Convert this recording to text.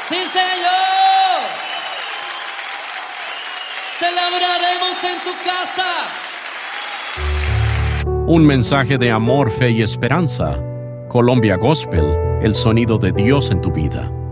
Sí, Señor. Celebraremos en tu casa. Un mensaje de amor, fe y esperanza. Colombia Gospel, el sonido de Dios en tu vida.